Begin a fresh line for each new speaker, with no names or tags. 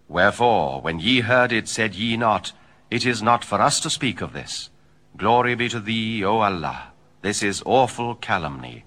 Wherefore, when ye heard it, said ye not, It is not for us to speak of this. Glory be to thee, O Allah. This is awful calumny.